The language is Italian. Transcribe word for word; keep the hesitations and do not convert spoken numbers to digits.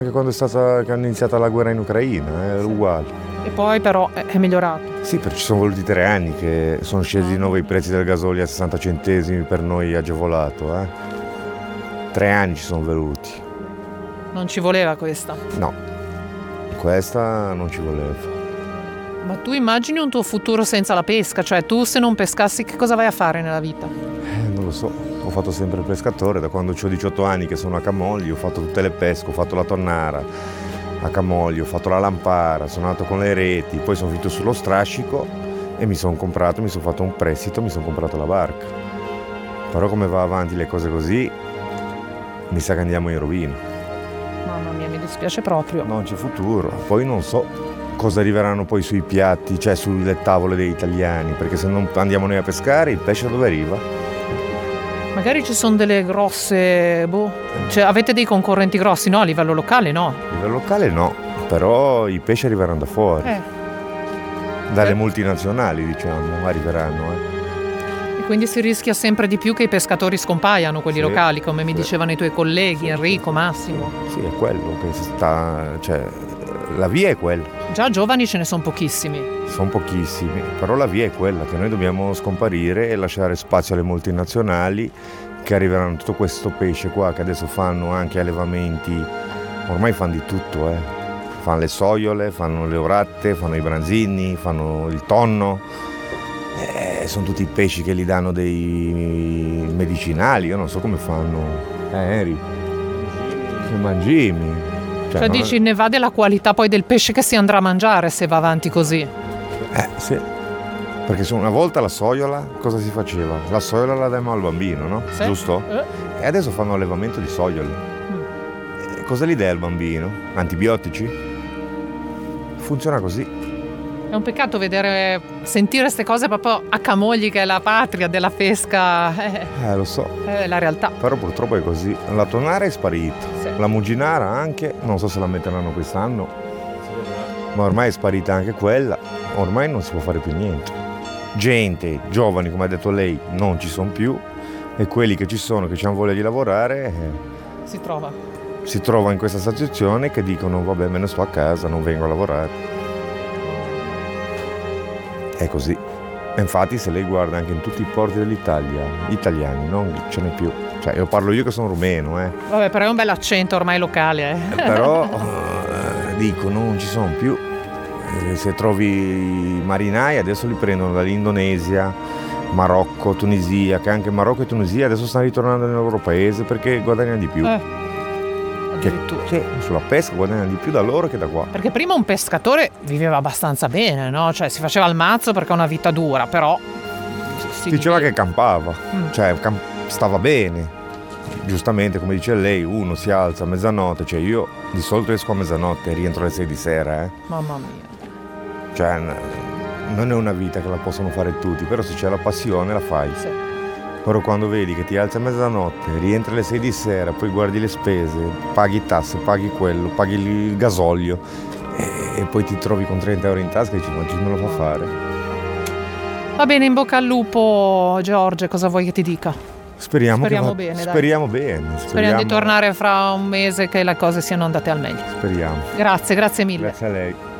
Anche quando è stata, che hanno iniziato la guerra in Ucraina, è uguale. E poi però è migliorato. Sì, perché ci sono voluti tre anni che sono scesi di nuovo i prezzi del gasolio a sessanta centesimi per noi agevolato. Eh? Tre anni ci sono venuti. Non ci voleva questa? No, questa non ci voleva. Ma tu immagini un tuo futuro senza la pesca? Cioè tu se non pescassi che cosa vai a fare nella vita? Eh, non lo so, ho fatto sempre il pescatore, da quando ho diciotto anni che sono a Camogli, ho fatto tutte le pesche, ho fatto la tonnara a Camogli, ho fatto la lampara, sono andato con le reti, poi sono finito sullo strascico e mi sono comprato, mi sono fatto un prestito, mi sono comprato la barca. Però come va avanti le cose così, mi sa che andiamo in rovina. Mamma mia, mi dispiace proprio. Non c'è futuro, poi non so cosa arriveranno poi sui piatti, cioè sulle tavole degli italiani, perché se non andiamo noi a pescare, il pesce dove arriva? Magari ci sono delle grosse, boh, cioè avete dei concorrenti grossi, no? A livello locale no? A livello locale no, però i pesci arriveranno da fuori, Eh. dalle Eh. multinazionali diciamo, arriveranno. Eh. E quindi si rischia sempre di più che i pescatori scompaiano, quelli Sì, locali, come mi sì. dicevano i tuoi colleghi, Enrico, Massimo. Sì, è quello che si sta, cioè la via è quella. Già giovani ce ne sono pochissimi. Sono pochissimi, però la via è quella, che noi dobbiamo scomparire e lasciare spazio alle multinazionali che arriveranno tutto questo pesce qua, che adesso fanno anche allevamenti, ormai fanno di tutto, eh. Fanno le soiole, fanno le oratte, fanno i branzini, fanno il tonno, eh, sono tutti pesci che gli danno dei medicinali, io non so come fanno, eh Eri, i mangimi. Cioè, non è- dici ne va della qualità poi del pesce che si andrà a mangiare se va avanti così. Eh sì, perché se una volta la soiola cosa si faceva? La soiola la diamo al bambino, no? Sì. Giusto? Eh. E adesso fanno allevamento di soiole. E cosa gli dai al bambino? Antibiotici? Funziona così. È un peccato vedere, sentire queste cose proprio a Camogli, che è la patria della pesca. Eh, Eh, lo so. è la realtà. Però purtroppo è così. La tonara è sparita. Sì. La muginara anche, non so se la metteranno quest'anno. Ma ormai è sparita anche quella. Ormai non si può fare più niente. Gente, giovani, come ha detto lei, non ci sono più. E quelli che ci sono, che hanno voglia di lavorare, eh, Si trova. si trovano in questa situazione che dicono vabbè, me ne sto a casa, non vengo a lavorare. È così. E infatti se lei guarda anche in tutti i porti dell'Italia, italiani, non ce n'è più. Cioè, io parlo io che sono rumeno, eh. Vabbè, però è un bel accento ormai locale. Eh. Però eh, dico, non ci sono più. Eh, se trovi i marinai adesso li prendono dall'Indonesia, Marocco, Tunisia, che anche Marocco e Tunisia adesso stanno ritornando nel loro paese perché guadagnano di più. Eh, Che- addirittura. sì, sulla pesca guadagnano di più da loro che da qua. Perché prima un pescatore viveva abbastanza bene, no? Cioè si faceva il mazzo perché è una vita dura, però si Diceva vive- che campava, Mm. cioè cam- stava bene. Giustamente, come dice lei, uno si alza a mezzanotte, cioè io di solito esco a mezzanotte e rientro alle sei di sera, eh. Mamma mia. Cioè n- non è una vita che la possono fare tutti, però se c'è la passione la fai. Sì. Però quando vedi che ti alzi a mezzanotte, rientri alle sei di sera, poi guardi le spese, paghi tasse, paghi quello, paghi il gasolio e, e poi ti trovi con trenta euro in tasca e dici ma chi me lo fa fare? Va bene, in bocca al lupo, Giorgio, cosa vuoi che ti dica? Speriamo, Speriamo che va- bene, dai. speriamo bene. Speriamo, Speriamo di tornare fra un mese che le cose siano andate al meglio. Speriamo. Grazie, grazie mille. Grazie a lei.